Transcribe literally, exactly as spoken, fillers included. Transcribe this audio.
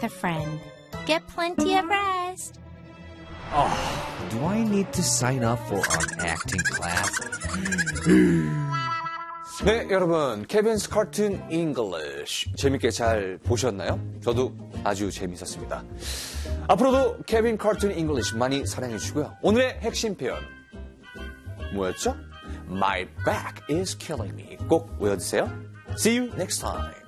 a friend. Get plenty of rest. Oh, do I need to sign up for an acting class? 네, 여러분, 케빈's Cartoon English 재밌게 잘 보셨나요? 저도 아주 재밌었습니다. 앞으로도 케빈 Cartoon English 많이 사랑해 주시고요. 오늘의 핵심 표현 뭐였죠? My back is killing me. 꼭 외워주세요. See you next time.